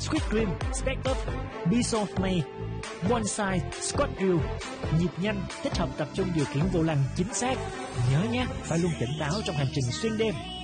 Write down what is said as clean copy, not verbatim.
Squid Cream, Spec Up, Bison May, Bonsai, Scott Drill. Nhịp nhanh, thích hợp tập trung điều khiển vô lăng chính xác. Nhớ nhé, phải luôn tỉnh táo trong hành trình xuyên đêm.